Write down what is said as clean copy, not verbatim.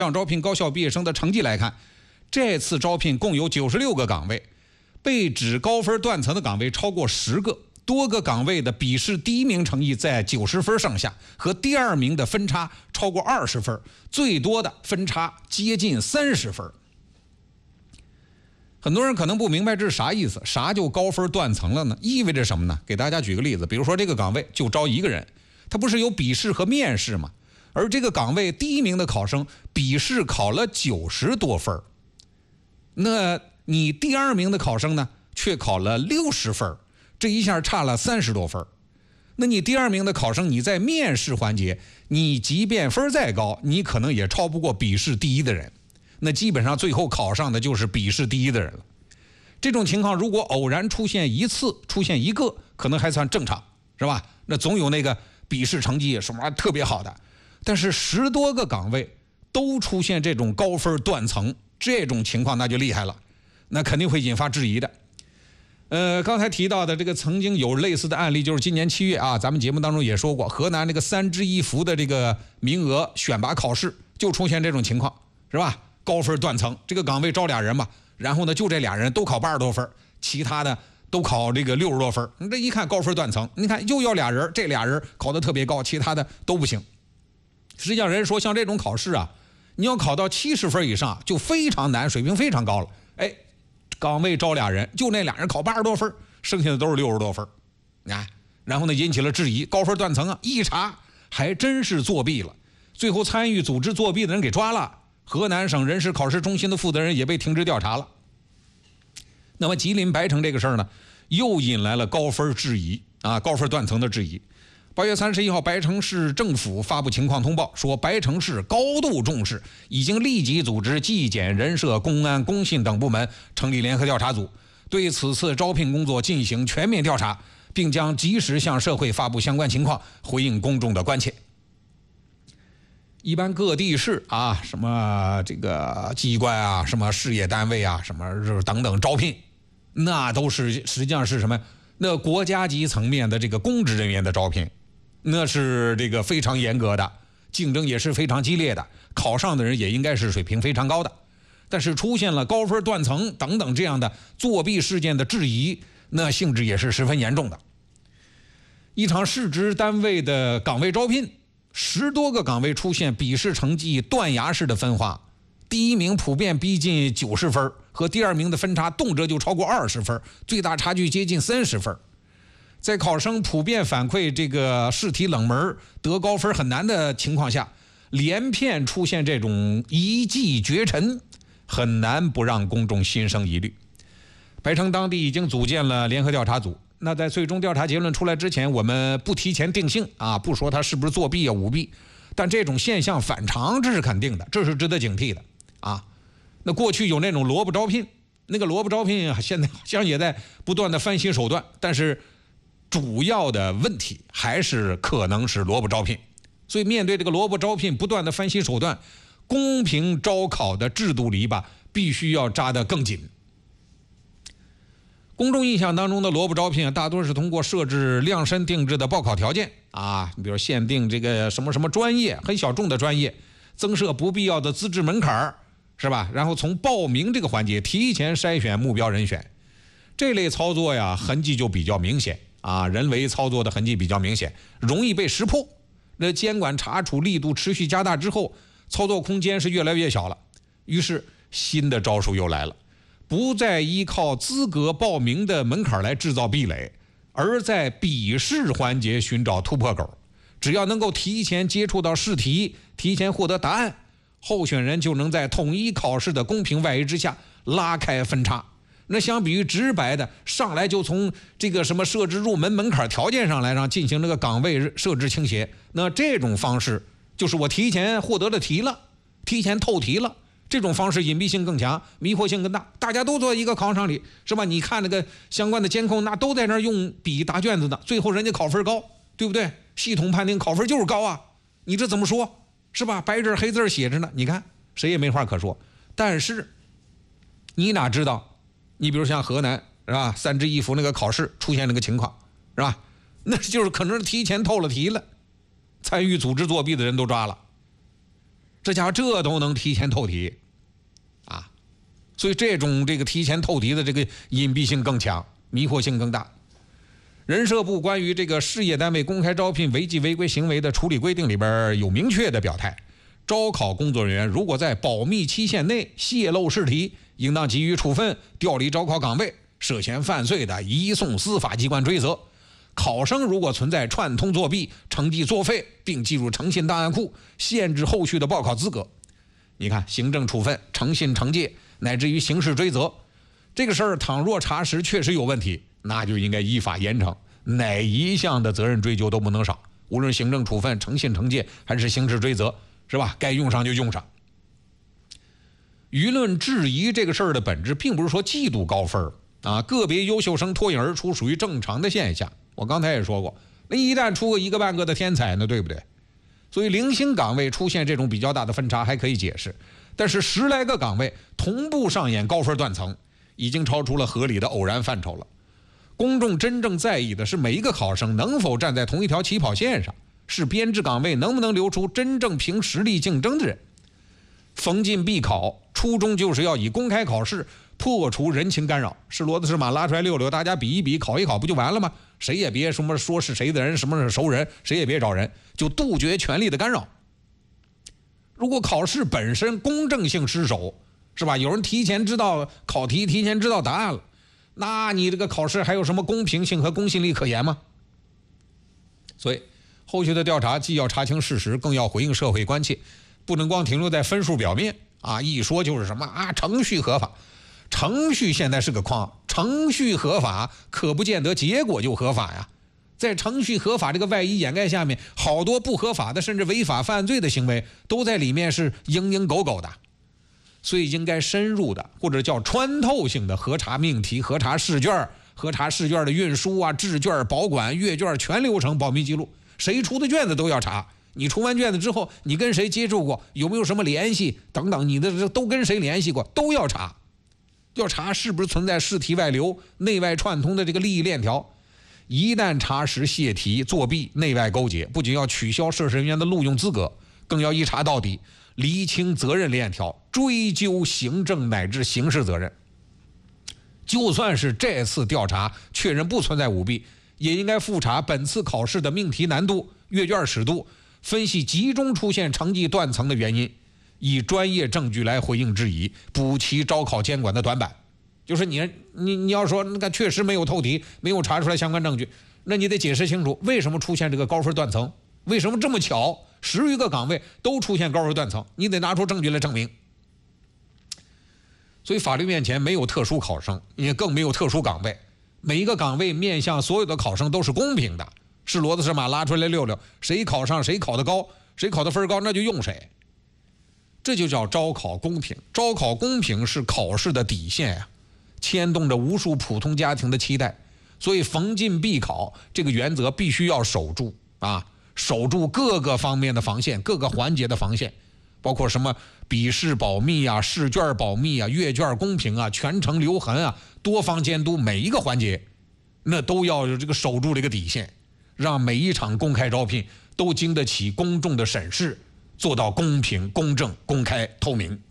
招聘高校毕业生的成绩来看，这次招聘共有96个岗位，被指高分断层的岗位超过10个，多个岗位的笔试第一名成绩在90分上下，和第二名的分差超过20分，最多的分差接近30分。很多人可能不明白这是啥意思，啥就高分断层了呢？意味着什么呢？给大家举个例子，比如说这个岗位就招一个人，他不是有笔试和面试吗？而这个岗位第一名的考生笔试考了90多分，那你第二名的考生呢却考了60分，这一下差了30多分。那你第二名的考生，你在面试环节，你即便分再高，你可能也超不过笔试第一的人，那基本上最后考上的就是笔试第一的人了。这种情况如果偶然出现一次，出现一个，可能还算正常，是吧？那总有那个笔试成绩什么特别好的，但是10多个岗位都出现这种高分断层，这种情况那就厉害了，那肯定会引发质疑的。刚才提到的这个曾经有类似的案例，就是今年7月啊，咱们节目当中也说过，河南这个3支1扶的这个名额选拔考试就出现这种情况，是吧？高分断层，这个岗位招俩人嘛，然后呢就这俩人都考80多分，其他的都考这个60多分，你这一看高分断层，你看又要俩人，这俩人考得特别高，其他的都不行。实际上人说像这种考试啊，你要考到70分以上就非常难，水平非常高了。哎，岗位招俩人，就那俩人考80多分，剩下的都是60多分，然后呢引起了质疑，高分断层啊，一查还真是作弊了，最后参与组织作弊的人给抓了，河南省人事考试中心的负责人也被停职调查了。那么吉林白城这个事儿呢，又引来了高分质疑啊，高分断层的质疑。8月31号，白城市政府发布情况通报，说白城市高度重视，已经立即组织纪检、人社、公安、工信等部门成立联合调查组，对此次招聘工作进行全面调查，并将及时向社会发布相关情况，回应公众的关切。一般各地市啊，什么这个机关啊，什么事业单位啊，什么等等招聘，那都是实际上是什么？那国家级层面的这个公职人员的招聘，那是这个非常严格的，竞争也是非常激烈的，考上的人也应该是水平非常高的。但是出现了高分断层等等这样的作弊事件的质疑，那性质也是十分严重的。一场市直单位的岗位招聘，10多个岗位出现笔试成绩断崖式的分化，第一名普遍逼近90分，和第二名的分差动辄就超过20分，最大差距接近30分。在考生普遍反馈这个试题冷门、得高分很难的情况下，连片出现这种一骑绝尘，很难不让公众心生疑虑。白城当地已经组建了联合调查组，那在最终调查结论出来之前，我们不提前定性啊，不说他是不是作弊啊、舞弊，但这种现象反常，这是肯定的，这是值得警惕的啊。那过去有那种萝卜招聘，那个萝卜招聘现在好像也在不断的翻新手段，但是主要的问题还是可能是萝卜招聘。所以面对这个萝卜招聘不断的翻新手段，公平招考的制度篱笆必须要扎得更紧。公众印象当中的萝卜招聘大多是通过设置量身定制的报考条件啊，比如限定这个什么什么专业，很小众的专业，增设不必要的资质门槛，是吧？然后从报名这个环节提前筛选目标人选，这类操作呀，痕迹就比较明显啊，人为操作的痕迹比较明显，容易被识破。那监管查处力度持续加大之后，操作空间是越来越小了。于是新的招数又来了，不再依靠资格报名的门槛来制造壁垒，而在笔试环节寻找突破口。只要能够提前接触到试题，提前获得答案，候选人就能在统一考试的公平外围之下拉开分差。那相比于直白的上来就从这个什么设置入门门槛条件上来让进行这个岗位设置倾斜，那这种方式就是我提前获得了题了，提前透题了，这种方式隐蔽性更强，迷惑性更大，大家都坐一个考场里，是吧？你看那个相关的监控，那都在那儿用笔答卷子的，最后人家考分高，对不对？系统判定考分就是高啊，你这怎么说？是吧？白纸黑字写着呢，你看谁也没话可说。但是你哪知道，你比如像河南是吧，3支1扶那个考试出现那个情况，是吧？那就是可能是提前透了题了，参与组织作弊的人都抓了。 这家伙这都能提前透题啊，所以这种提前透题的这个隐蔽性更强，迷惑性更大。人社部关于这个事业单位公开招聘违纪违规行为的处理规定里边有明确的表态，招考工作人员如果在保密期限内泄露试题，应当给予处分、调离招考岗位，涉嫌犯罪的移送司法机关追责。考生如果存在串通作弊、成绩作废，并记入诚信档案库，限制后续的报考资格。你看，行政处分、诚信惩戒，乃至于刑事追责，这个事儿倘若查实确实有问题，那就应该依法严惩，哪一项的责任追究都不能少，无论行政处分、诚信惩戒还是刑事追责，是吧？该用上就用上。舆论质疑这个事儿的本质，并不是说嫉妒高分啊，个别优秀生脱颖而出属于正常的现象。我刚才也说过，那一旦出个一个半个的天才呢，对不对？所以零星岗位出现这种比较大的分差还可以解释，但是10来个岗位同步上演高分断层，已经超出了合理的偶然范畴了。公众真正在意的是每一个考生能否站在同一条起跑线上，是编制岗位能不能留出真正凭实力竞争的人。逢进必考，初衷就是要以公开考试破除人情干扰，是骡子是马拉出来溜溜，大家比一比，考一考不就完了吗？谁也别什么说是谁的人，什么是熟人，谁也别找人，就杜绝权力的干扰。如果考试本身公正性失守，是吧？有人提前知道考题，提前知道答案了，那你这个考试还有什么公平性和公信力可言吗？所以后续的调查既要查清事实，更要回应社会关切，不能光停留在分数表面啊！一说就是什么啊，程序合法，程序现在是个框，程序合法可不见得结果就合法呀。在程序合法这个外衣掩盖下面，好多不合法的甚至违法犯罪的行为都在里面是蝇营狗苟的。所以应该深入的或者叫穿透性的核查命题、核查试卷、核查试卷的运输啊、制卷、保管、阅卷全流程保密记录，谁出的卷子都要查。你出完卷子之后，你跟谁接触过，有没有什么联系等等，你的都跟谁联系过都要查，要查是不是存在试题外流、内外串通的这个利益链条。一旦查实泄题、作弊、内外勾结，不仅要取消涉事人员的录用资格，更要一查到底，厘清责任链条，追究行政乃至刑事责任。就算是这次调查确认不存在舞弊，也应该复查本次考试的命题难度、阅卷尺度，分析集中出现成绩断层的原因，以专业证据来回应质疑，补齐招考监管的短板。就是你要说那个确实没有透题，没有查出来相关证据，那你得解释清楚为什么出现这个高分断层，为什么这么巧10余个岗位都出现高分断层，你得拿出证据来证明。所以法律面前没有特殊考生，也更没有特殊岗位，每一个岗位面向所有的考生都是公平的，是骡子是马拉出来溜溜，谁考上谁考得高，谁考得分高那就用谁，这就叫招考公平。招考公平是考试的底线呀，牵动着无数普通家庭的期待，所以逢进必考这个原则必须要守住啊，守住各个方面的防线，各个环节的防线，包括什么笔试保密啊、试卷保密啊、阅卷公平啊、全程留痕啊、多方监督，每一个环节那都要有这个守住这个底线，让每一场公开招聘都经得起公众的审视，做到公平、公正、公开、透明。